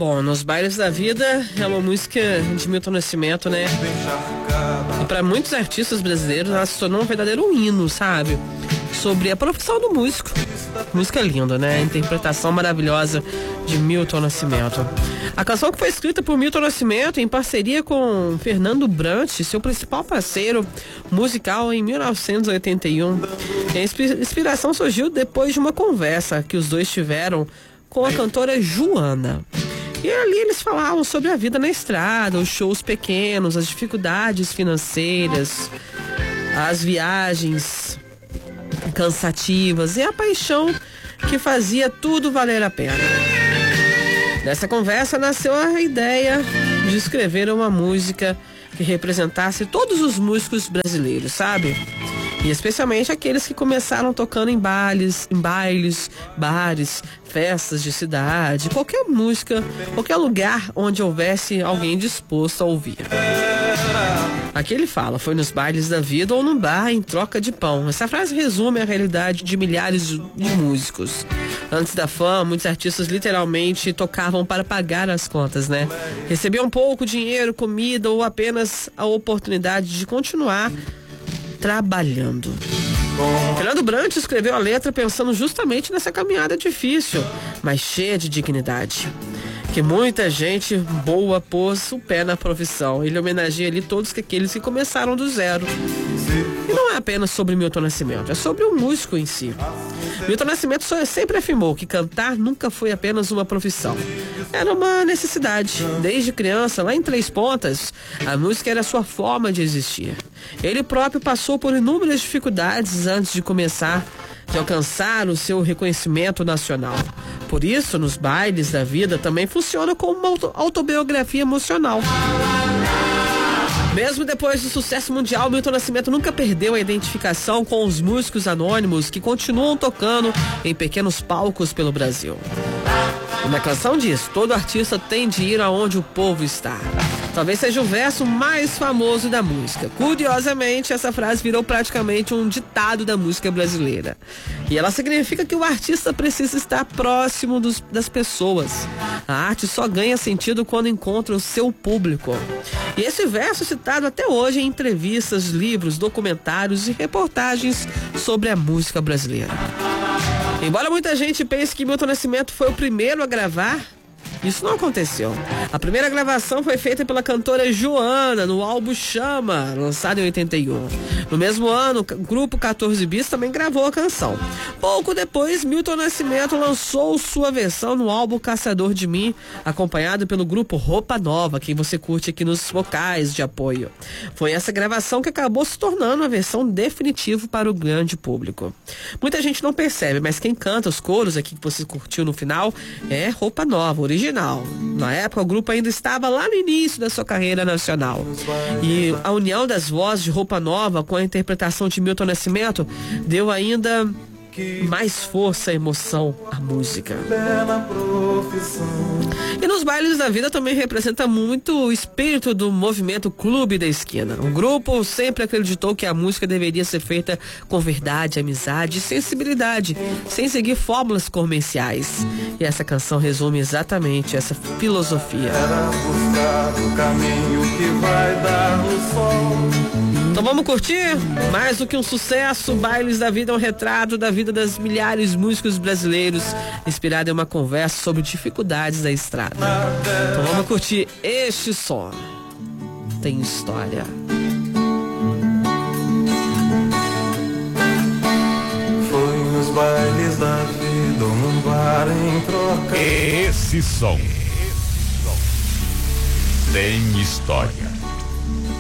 Bom, Nos Bailes da Vida é uma música de Milton Nascimento, né? E para muitos artistas brasileiros ela se tornou um verdadeiro hino, sabe? Sobre a profissão do músico. Música linda, né? A interpretação maravilhosa de Milton Nascimento. A canção que foi escrita por Milton Nascimento em parceria com Fernando Brant, seu principal parceiro musical, em 1981. E a inspiração surgiu depois de uma conversa que os dois tiveram com a cantora Joana. E ali eles falavam sobre a vida na estrada, os shows pequenos, as dificuldades financeiras, as viagens cansativas e a paixão que fazia tudo valer a pena. Dessa conversa nasceu a ideia de escrever uma música que representasse todos os músicos brasileiros, sabe? E especialmente aqueles que começaram tocando em bailes, bares, festas de cidade, qualquer música, qualquer lugar onde houvesse alguém disposto a ouvir. Aqui ele fala, foi nos bailes da vida ou num bar em troca de pão. Essa frase resume a realidade de milhares de músicos. Antes da fama, muitos artistas literalmente tocavam para pagar as contas, né? Recebiam pouco dinheiro, comida ou apenas a oportunidade de continuar trabalhando. Fernando Brant escreveu a letra pensando justamente nessa caminhada difícil, mas cheia de dignidade, que muita gente boa pôs o pé na profissão. Ele homenageia ali todos aqueles que começaram do zero. E não é apenas sobre Milton Nascimento, é sobre o músico em si. Milton Nascimento sempre afirmou que cantar nunca foi apenas uma profissão. Era uma necessidade. Desde criança, lá em Três Pontas, a música era a sua forma de existir. Ele próprio passou por inúmeras dificuldades antes de começar, de alcançar o seu reconhecimento nacional. Por isso, Nos Bailes da Vida também funciona como uma autobiografia emocional. Mesmo depois do sucesso mundial, Milton Nascimento nunca perdeu a identificação com os músicos anônimos que continuam tocando em pequenos palcos pelo Brasil. Uma canção diz: todo artista tem de ir aonde o povo está. Talvez seja o verso mais famoso da música. Curiosamente, essa frase virou praticamente um ditado da música brasileira. E ela significa que o artista precisa estar próximo das pessoas. A arte só ganha sentido quando encontra o seu público. E esse verso é citado até hoje em entrevistas, livros, documentários e reportagens sobre a música brasileira. Embora muita gente pense que Milton Nascimento foi o primeiro a gravar, isso não aconteceu. A primeira gravação foi feita pela cantora Joana no álbum Chama, lançado em 81. No mesmo ano, o grupo 14 Bis também gravou a canção. Pouco depois, Milton Nascimento lançou sua versão no álbum Caçador de Mim, acompanhado pelo grupo Roupa Nova, que você curte aqui nos vocais de apoio. Foi essa gravação que acabou se tornando a versão definitiva para o grande público. Muita gente não percebe, mas quem canta os coros aqui que você curtiu no final é Roupa Nova, original. Na época, o grupo ainda estava lá no início da sua carreira nacional. E a união das vozes de Roupa Nova com a interpretação de Milton Nascimento deu ainda mais força e emoção à música. E Nos Bailes da Vida também representa muito o espírito do movimento Clube da Esquina. O grupo sempre acreditou que a música deveria ser feita com verdade, amizade e sensibilidade, sem seguir fórmulas comerciais. E essa canção resume exatamente essa filosofia. Era buscar o caminho que vai dar no sol. Então vamos curtir? Mais do que um sucesso, Bailes da Vida é um retrato da vida das milhares de músicos brasileiros, inspirado em uma conversa sobre dificuldades da estrada. Então vamos curtir este som. Tem história. Foi nos bailes da vida ou num bar em troca. Esse som tem história.